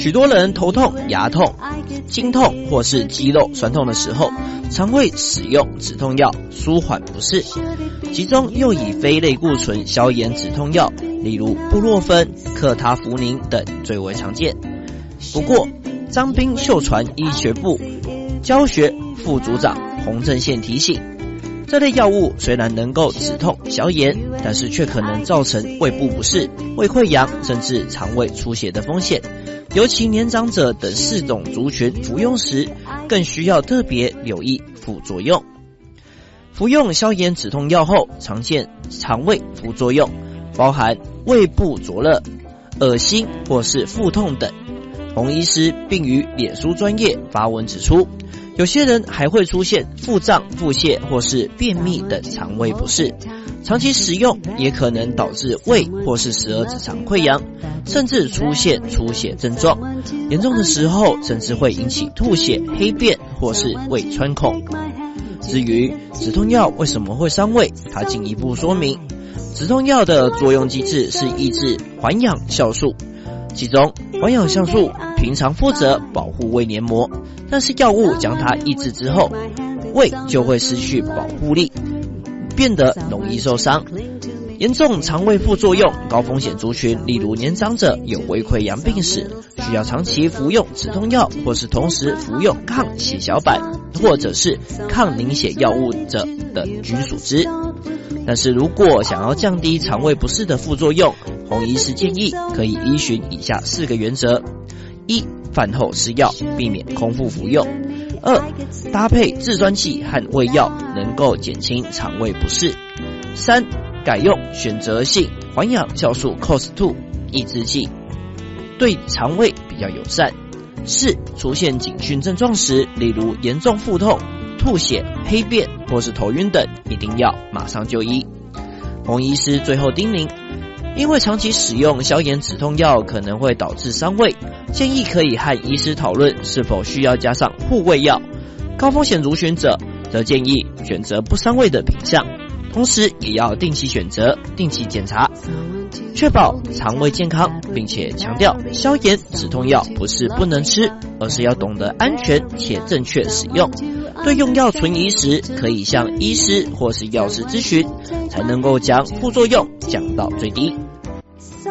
许多人头痛、牙痛、经痛或是肌肉酸痛的时候，常会使用止痛药舒缓不适，其中又以非类固醇消炎止痛药，例如布洛芬、克他福宁等最为常见。不过，彰滨秀传医学部教学副组长洪正宪提醒，这类药物虽然能够止痛消炎，但是却可能造成胃部不适、胃溃疡甚至肠胃出血的风险，尤其年长者等4种族群服用时，更需要特别留意副作用。服用消炎止痛药后，常见肠胃副作用包含胃部灼热、恶心或是腹痛等。洪医师并于脸书专页发文指出，有些人还会出现腹胀、腹泻或是便秘等肠胃不适，长期食用也可能导致胃或是12指肠溃疡，甚至出现出血症状，严重的时候甚至会引起吐血、黑便或是胃穿孔。至于止痛药为什么会伤胃，他进一步说明，止痛药的作用机制是抑制环氧酵素，其中环氧酵素平常负责保护胃黏膜，但是药物将它抑制之后，胃就会失去保护力，变得容易受伤。严重肠胃副作用高风险族群，例如年长者、有胃溃疡病史，需要长期服用止痛药，或是同时服用抗血小板或者是抗凝血药物者的均属之。但是如果想要降低肠胃不适的副作用，洪医师建议可以依循以下4个原则： 1. 饭后吃药，避免空腹服用； 2. 搭配制酸剂和胃药，能够减轻肠胃不适； 3. 改用选择性环氧酵素 COX-2 抑制剂，对肠胃比较友善； 4. 出现警讯症状时，例如严重腹痛、吐血、黑便或是头晕等，一定要马上就医。洪医师最后叮咛，因为长期使用消炎止痛药可能会导致伤胃，建议可以和医师讨论是否需要加上护胃药。高风险族群者则建议选择不伤胃的品项，同时也要定期选择、定期检查，确保肠胃健康，并且强调消炎止痛药不是不能吃，而是要懂得安全且正确使用。对用药存疑时，可以向医师或是药师咨询，才能够将副作用降到最低。